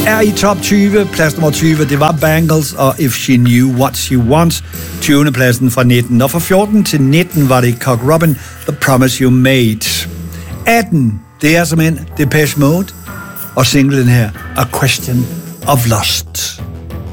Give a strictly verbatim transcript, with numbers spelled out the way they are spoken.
er i top tyve. Plads nummer tyve, det var Bangles og If She Knew What She Wants. tyvende pladsen fra nitten. Og fra fjorten til nitten var det Cock Robin, The Promise You Made. atten, det er simpelthen Depeche Mode. Og singlen her, A Question of Lust.